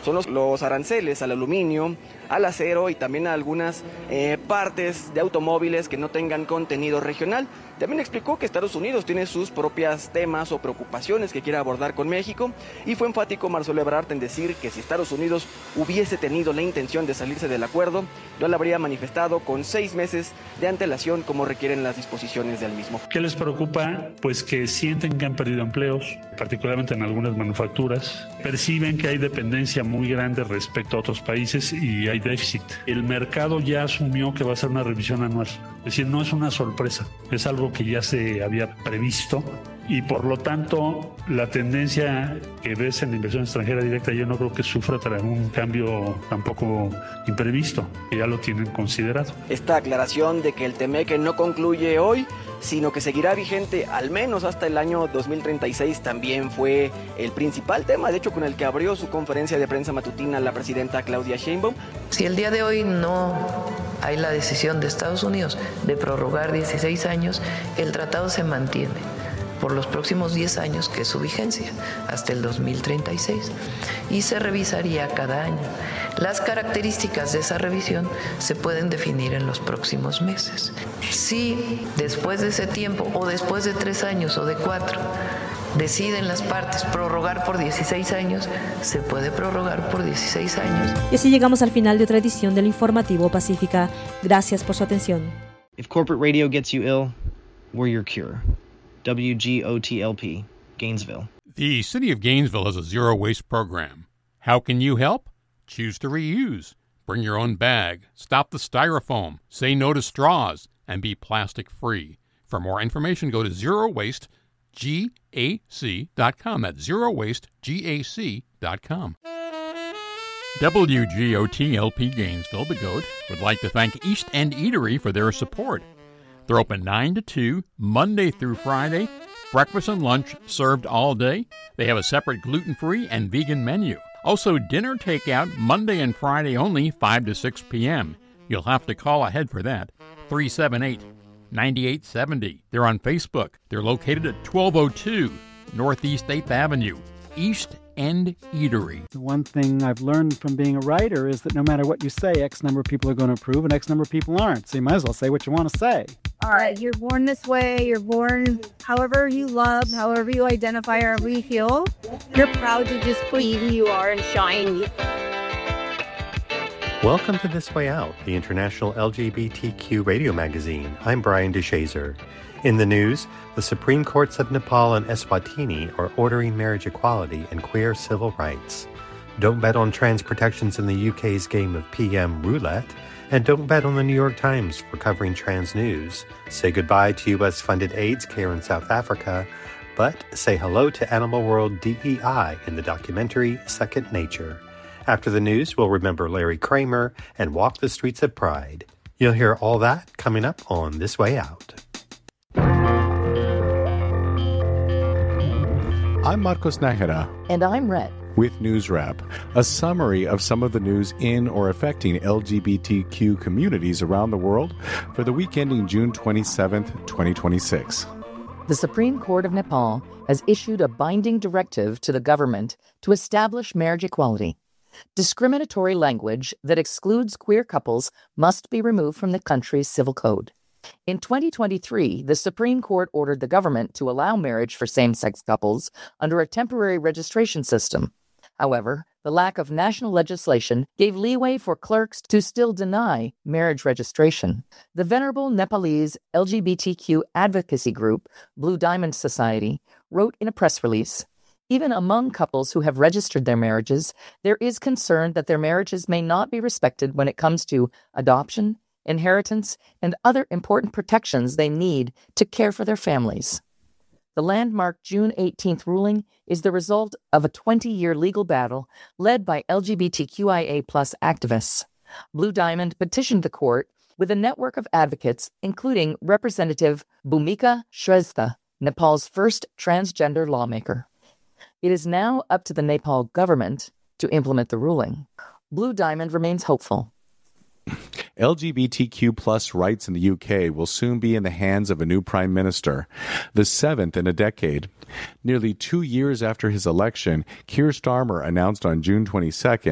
son los aranceles al aluminio, al acero y también a algunas partes de automóviles que no tengan contenido regional. También explicó que Estados Unidos tiene sus propios temas o preocupaciones que quiere abordar con México y fue enfático Marcelo Ebrard en decir que si Estados Unidos hubiese tenido la intención de salirse del acuerdo, no lo habría manifestado con 6 meses de antelación como requieren las disposiciones del mismo. ¿Qué les preocupa? Pues que sienten que han perdido empleos, particularmente en algunas manufacturas. Perciben que hay dependencia muy grande respecto a otros países y hay déficit. El mercado ya asumió que va a ser una revisión anual. Es decir, no es una sorpresa, es algo que ya se había previsto y por lo tanto la tendencia que ves en la inversión extranjera directa yo no creo que sufra un cambio tampoco imprevisto, que ya lo tienen considerado. Esta aclaración de que el TEMEC no concluye hoy, sino que seguirá vigente al menos hasta el año 2036 también fue el principal tema, de hecho con el que abrió su conferencia de prensa matutina la presidenta Claudia Sheinbaum. Si el día de hoy no hay la decisión de Estados Unidos de prorrogar 16 años, el tratado se mantiene por los próximos 10 años, que es su vigencia, hasta el 2036, y se revisaría cada año. Las características de esa revisión se pueden definir en los próximos meses. Si después de ese tiempo, o después de 3 años o de 4, deciden las partes prorrogar por 16 años, se puede prorrogar por 16 años. Y así llegamos al final de otra edición del Informativo Pacífica. Gracias por su atención. If corporate radio gets you ill, we're your cure. WGOTLP, Gainesville. The City of Gainesville has a zero waste program. How can you help? Choose to reuse. Bring your own bag. Stop the styrofoam. Say no to straws. And be plastic free. For more information, go to zerowastagac.com. That's zerowastagac.com. WGOT-LP Gainesville, the GOAT, would like to thank East End Eatery for their support. They're open 9 to 2, Monday through Friday. Breakfast and lunch served all day. They have a separate gluten-free and vegan menu. Also, dinner takeout Monday and Friday only, 5 to 6 p.m. You'll have to call ahead for that. 378-9870. They're on Facebook. They're located at 1202 Northeast 8th Avenue, East End Eatery. The one thing I've learned from being a writer is that no matter what you say, X number of people are going to approve and X number of people aren't. So you might as well say what you want to say. All right, you're born this way, you're born however you love, however you identify, however you feel. You're proud to just be who you are and shine. Welcome to This Way Out, the international LGBTQ radio magazine. I'm Brian DeShazer. In the news, the Supreme Courts of Nepal and Eswatini are ordering marriage equality and queer civil rights. Don't bet on trans protections in the UK's game of PM Roulette. And don't bet on the New York Times for covering trans news. Say goodbye to U.S.-funded AIDS care in South Africa, but say hello to Animal World DEI in the documentary Second Nature. After the news, we'll remember Larry Kramer and walk the streets of Pride. You'll hear all that coming up on This Way Out. I'm Marcos Nájera. And I'm Rhett. With News Wrap, a summary of some of the news in or affecting LGBTQ communities around the world for the week ending June 27th, 2026. The Supreme Court of Nepal has issued a binding directive to the government to establish marriage equality. Discriminatory language that excludes queer couples must be removed from the country's civil code. In 2023, the Supreme Court ordered the government to allow marriage for same-sex couples under a temporary registration system. However, the lack of national legislation gave leeway for clerks to still deny marriage registration. The venerable Nepalese LGBTQ advocacy group, Blue Diamond Society, wrote in a press release, "Even among couples who have registered their marriages, there is concern that their marriages may not be respected when it comes to adoption, inheritance, and other important protections they need to care for their families." The landmark June 18th ruling is the result of a 20-year legal battle led by LGBTQIA+ activists. Blue Diamond petitioned the court with a network of advocates, including Representative Bhumika Shrestha, Nepal's first transgender lawmaker. It is now up to the Nepal government to implement the ruling. Blue Diamond remains hopeful. LGBTQ+ rights in the UK will soon be in the hands of a new prime minister, the seventh in a decade. Nearly 2 years after his election, Keir Starmer announced on June 22nd